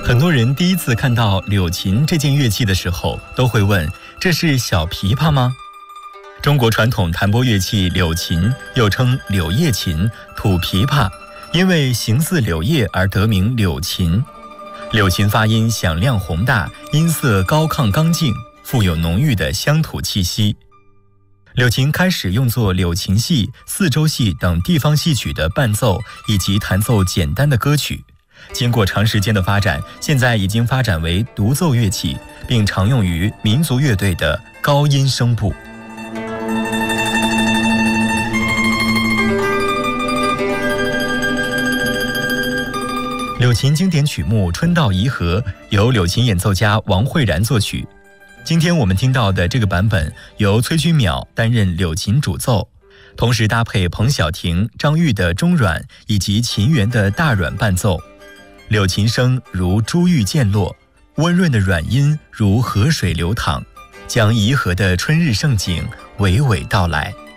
很多人第一次看到柳琴这件乐器的时候，都会问：这是小琵琶吗？中国传统弹拨乐器柳琴，又称柳叶琴、土琵琶，因为形似柳叶而得名柳琴。柳琴发音响亮宏大，音色高亢刚劲，富有浓郁的乡土气息。柳琴开始用作柳琴戏、四周戏等地方戏曲的伴奏以及弹奏简单的歌曲。经过长时间的发展，现在已经发展为独奏乐器，并常用于民族乐队的高音声部。柳琴经典曲目《春到沂河》由柳琴演奏家王慧然作曲。今天我们听到的这个版本由崔君淼担任柳琴主奏，同时搭配彭晓婷、张玉的中阮以及秦源的大阮伴奏。柳琴声如珠玉溅落，温润的软音如河水流淌，将沂河的春日盛景娓娓道来。